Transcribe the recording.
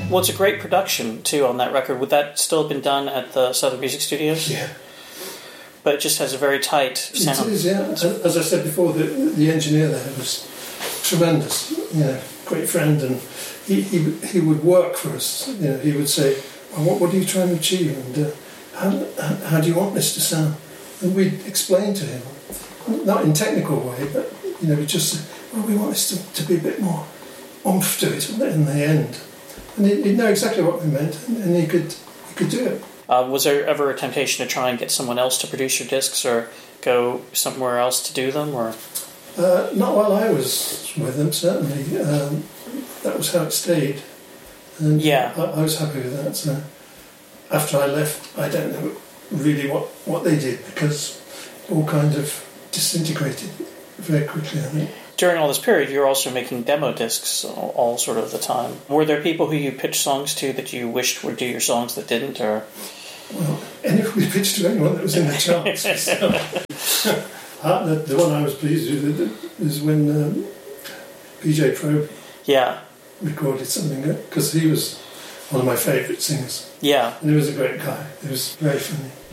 Well, it's a great production, too, on that record. Would that still have been done at the Southern Music Studios? Yeah. But it just has a very tight sound. It is, yeah. As I said before, the engineer there was tremendous, great friend, and he would work for us. He would say, well, what are you trying to achieve, and how do you want this to sound? And we'd explain to him, not in a technical way, but we just said, well, we want this to be a bit more oomph to it in the end. And he'd know exactly what we meant, and he could do it. Was there ever a temptation to try and get someone else to produce your discs, or go somewhere else to do them, or? Not while I was with them, certainly. That was how it stayed. And yeah. I was happy with that. So after I left, I don't know really what they did, because all kind of disintegrated very quickly, I think. During all this period, you were also making demo discs all sort of the time. Were there people who you pitched songs to that you wished would do your songs that didn't, or? Well, we pitched to anyone that was in the charts. The one I was pleased with is when PJ Proby recorded something, because he was one of my favourite singers. Yeah. And he was a great guy. He was very funny.